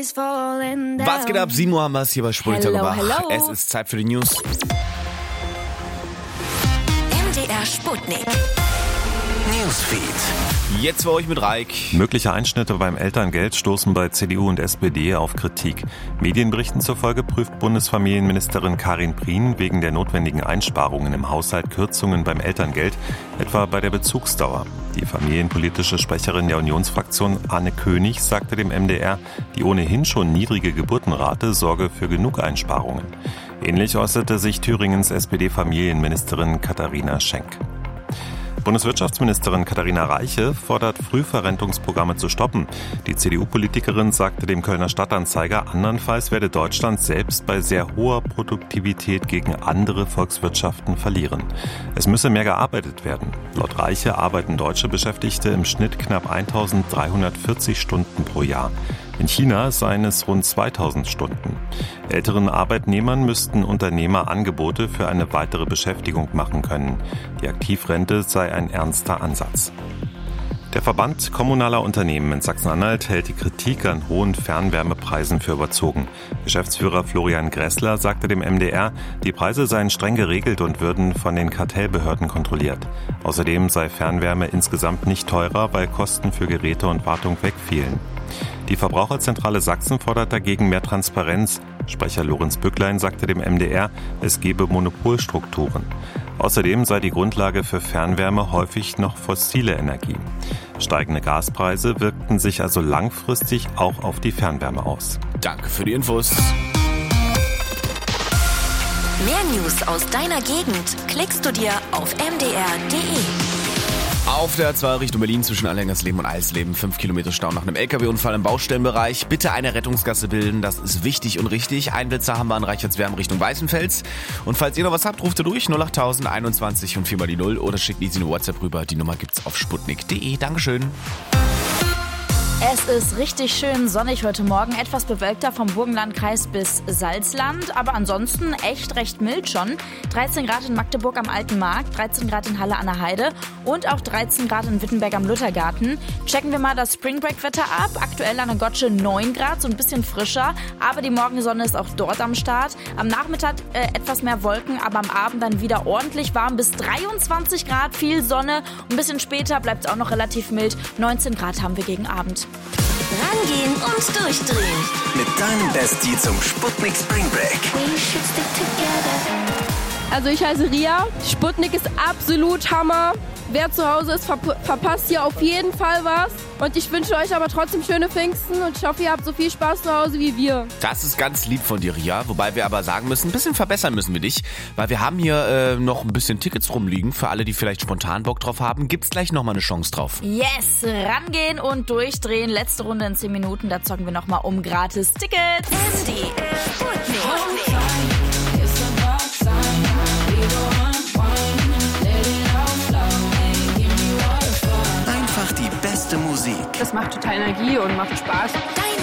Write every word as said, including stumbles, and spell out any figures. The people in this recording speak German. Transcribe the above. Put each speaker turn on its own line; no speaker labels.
is falling down.
Was geht ab? sieben Uhr haben wir es hier bei Spulter gemacht.
hello.
Es ist Zeit für die News.
M D R Sputnik.
Newsfeed.
Jetzt für euch mit Reik.
Mögliche Einschnitte beim Elterngeld stoßen bei C D U und S P D auf Kritik. Medienberichten zufolge prüft Bundesfamilienministerin Karin Prien wegen der notwendigen Einsparungen im Haushalt Kürzungen beim Elterngeld, etwa bei der Bezugsdauer. Die familienpolitische Sprecherin der Unionsfraktion Anne König sagte dem M D R, die ohnehin schon niedrige Geburtenrate sorge für genug Einsparungen. Ähnlich äußerte sich Thüringens S P D-Familienministerin Katharina Schenk. Bundeswirtschaftsministerin Katharina Reiche fordert Frühverrentungsprogramme zu stoppen. Die C D U-Politikerin sagte dem Kölner Stadtanzeiger, andernfalls werde Deutschland selbst bei sehr hoher Produktivität gegen andere Volkswirtschaften verlieren. Es müsse mehr gearbeitet werden. Laut Reiche arbeiten deutsche Beschäftigte im Schnitt knapp eintausenddreihundertvierzig Stunden pro Jahr. In China seien es rund zweitausend Stunden. Älteren Arbeitnehmern müssten Unternehmer Angebote für eine weitere Beschäftigung machen können. Die Aktivrente sei ein ernster Ansatz. Der Verband kommunaler Unternehmen in Sachsen-Anhalt hält die Kritik an hohen Fernwärmepreisen für überzogen. Geschäftsführer Florian Gressler sagte dem M D R, die Preise seien streng geregelt und würden von den Kartellbehörden kontrolliert. Außerdem sei Fernwärme insgesamt nicht teurer, weil Kosten für Geräte und Wartung wegfielen. Die Verbraucherzentrale Sachsen fordert dagegen mehr Transparenz. Sprecher Lorenz Bücklein sagte dem M D R, es gebe Monopolstrukturen. Außerdem sei die Grundlage für Fernwärme häufig noch fossile Energie. Steigende Gaspreise wirkten sich also langfristig auch auf die Fernwärme aus.
Danke für die Infos.
Mehr News aus deiner Gegend klickst du dir auf m d r punkt d e.
Auf der A zwei Richtung Berlin zwischen Allengersleben und Eisleben. Fünf Kilometer Stau nach einem L K W-Unfall im Baustellenbereich. Bitte eine Rettungsgasse bilden, das ist wichtig und richtig. Einblitzer haben wir an Reichertswerden Richtung Weißenfels. Und falls ihr noch was habt, ruft ihr durch null achttausend einundzwanzig und viermal die Null oder schickt easy eine WhatsApp rüber. Die Nummer gibt's auf sputnik punkt d e. Dankeschön.
Es ist richtig schön sonnig heute Morgen, etwas bewölkter vom Burgenlandkreis bis Salzland, aber ansonsten echt recht mild schon. dreizehn Grad in Magdeburg am Alten Markt, dreizehn Grad in Halle an der Heide und auch dreizehn Grad in Wittenberg am Luthergarten. Checken wir mal das Spring Break Wetter ab. Aktuell an der Gottsche neun Grad, so ein bisschen frischer, aber die Morgensonne ist auch dort am Start. Am Nachmittag äh, etwas mehr Wolken, aber am Abend dann wieder ordentlich warm bis dreiundzwanzig Grad, viel Sonne. Ein bisschen später bleibt es auch noch relativ mild, neunzehn Grad haben wir gegen Abend.
Rangehen und durchdrehen.
Mit deinem Bestie zum Sputnik Spring Break.
We should stick together.
Also ich heiße Ria, Sputnik ist absolut Hammer. Wer zu Hause ist, verp- verpasst hier auf jeden Fall was. Und ich wünsche euch aber trotzdem schöne Pfingsten und ich hoffe, ihr habt so viel Spaß zu Hause wie wir.
Das ist ganz lieb von dir, Ria. Wobei wir aber sagen müssen, ein bisschen verbessern müssen wir dich. Weil wir haben hier äh, noch ein bisschen Tickets rumliegen. Für alle, die vielleicht spontan Bock drauf haben, gibt's gleich nochmal eine Chance drauf.
Yes, rangehen und durchdrehen. Letzte Runde in zehn Minuten, da zocken wir nochmal um gratis Tickets.
M D R Sputnik.
Einfach die beste Musik.
Das macht total Energie und macht Spaß.
Deine